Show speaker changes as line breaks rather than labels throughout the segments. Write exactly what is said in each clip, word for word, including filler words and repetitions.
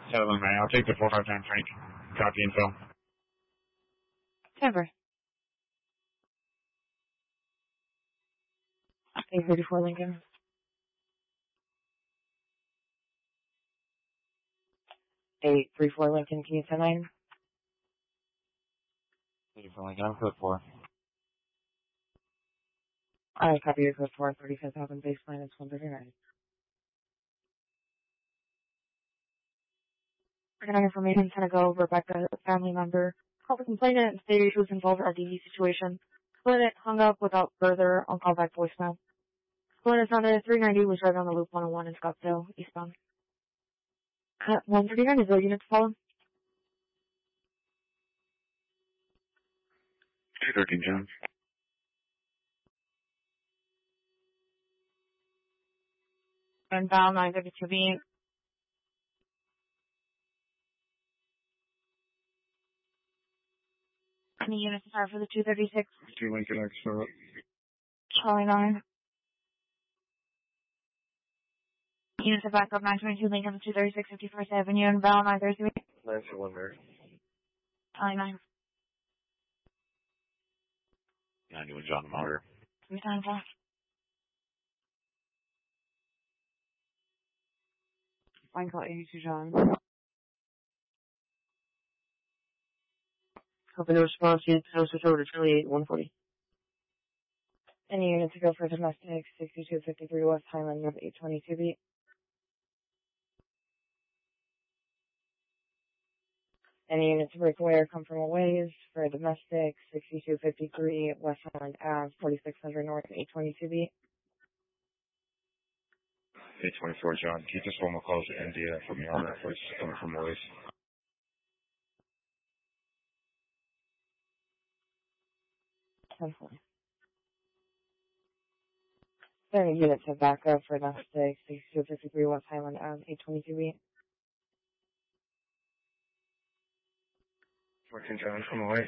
Settling May, I'll take the four five nine Frank. Copy info.
Denver. eight thirty-four Lincoln. eight three four Lincoln, can you send line?
eight thirty-four Lincoln, I'm code four.
I copy your code four, thirty-fifth Avenue baseline, it's one thirty-nine. Regarding information, kind of go over Rebecca, a family member, called the complainant and stated she was involved in a D V situation. Complainant hung up without further on callback voicemail. Complainant found at three ninety was driving on the Loop one oh one in Scottsdale, eastbound. At one thirty-nine, is there a unit to follow?
two thirteen, John.
And bound nine thirty-two B. Any units to start for the two thirty-six?
two Lincoln X, so
Charlie nine. Units to back up nine twenty-two Lincoln, two thirty-six fifty-first Avenue, and bound nine thirty-two B.
nine two one there.
Charlie nine.
ninety-one John Motor.
Three times off. Line call eighty-two John. Hoping no response, unit to switch over to Charlie eight one forty. Any unit to go for domestic sixty-two fifty-three West Highland of eight twenty-two B. Any unit to break away or come from a ways for domestic sixty-two fifty-three West Highland Ave, forty-six hundred North, eight twenty-two B.
eight twenty-four John. Keep this one calls to India from the armor force coming from Ways.
ten forty. There any units to back up for domestic sixty-two fifty-three West Highland Ave, eight twenty-two B.
fourteen John from away.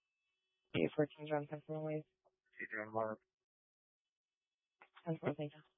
eight fourteen John, ten from a ways.
eight John Mark.
ten four, thank you.